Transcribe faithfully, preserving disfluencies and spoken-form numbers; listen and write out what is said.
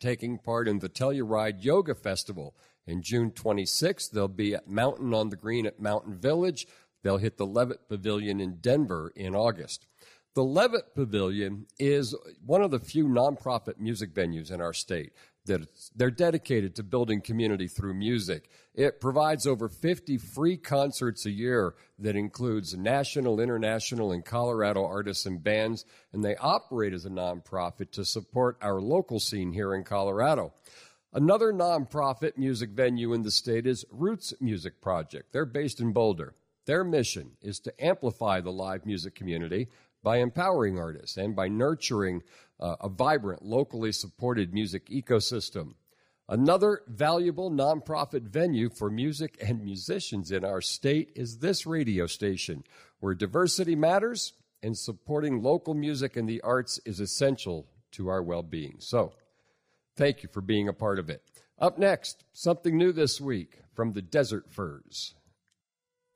taking part in the Telluride Yoga Festival. In June twenty-sixth, they'll be at Mountain on the Green at Mountain Village. They'll hit the Levitt Pavilion in Denver in August. The Levitt Pavilion is one of the few nonprofit music venues in our state that they're dedicated to building community through music. It provides over fifty free concerts a year that includes national, international, and Colorado artists and bands, and they operate as a nonprofit to support our local scene here in Colorado. Another nonprofit music venue in the state is Roots Music Project. They're based in Boulder. Their mission is to amplify the live music community by empowering artists and by nurturing uh, a vibrant, locally supported music ecosystem. Another valuable nonprofit venue for music and musicians in our state is this radio station, where diversity matters and supporting local music and the arts is essential to our well-being. So, thank you for being a part of it. Up next, something new this week from the Desert Firs.